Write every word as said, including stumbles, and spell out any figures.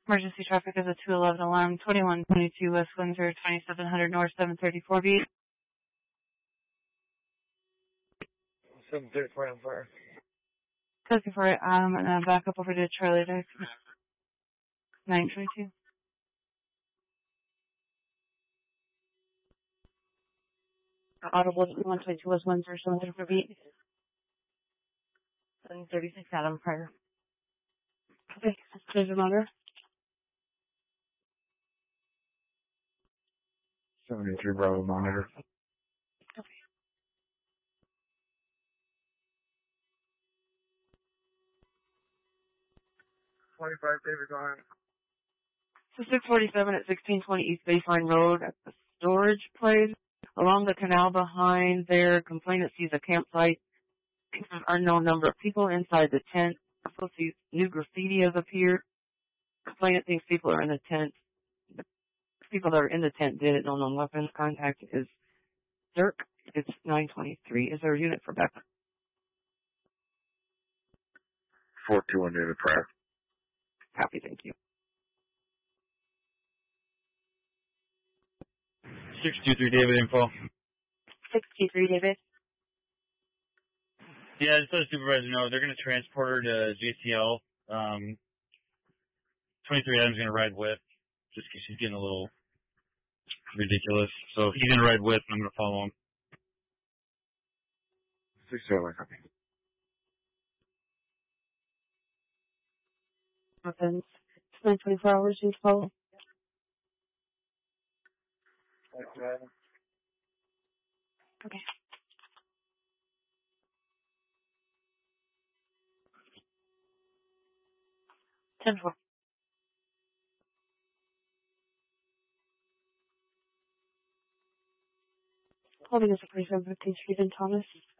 Emergency traffic is a two eleven alarm, twenty-one twenty-two West Windsor, twenty-seven hundred North, seven thirty-four beat. seven thirty-four on fire. Looking for it, um, and then back up over to Charlie Deck. nine twenty-two. Audible one twenty-two West Windsor, seven thirty-four beat. seven thirty-six Adam Pryor. Okay, there's your motor. seventy-three Bravo monitor. Okay. twenty-five David Gone. So six forty-seven at sixteen twenty East Baseline Road at the storage place. Along the canal behind there, complainant sees a campsite. An unknown number of people inside the tent. Also sees new graffiti has appeared. Complainant thinks people are in the tent. The people that are in the tent did it. No known weapons. Contact is Dirk. It's nine twenty-three. Is there a unit for backup? four two one David Pryor. Copy, thank you. six two three David info. six two three David. Yeah, just let the supervisor know they're going to transport her to J C L. Um, twenty-three Adam's going to ride with, just because she's getting a little ridiculous. So he's going to ride with, and I'm going to follow him. six seven copy. Weapons. It's been twenty-four hours since follow. Okay. ten four. Holding us at forty-seven fifteen Street in Thomas.